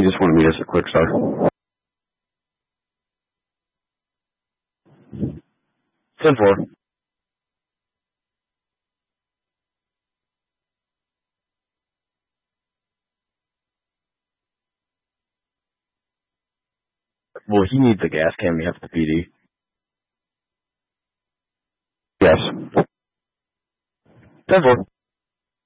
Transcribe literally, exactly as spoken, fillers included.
He just wanted me as a quick start. ten four. Well, he needs a gas can. We have the P D. Yes. ten four.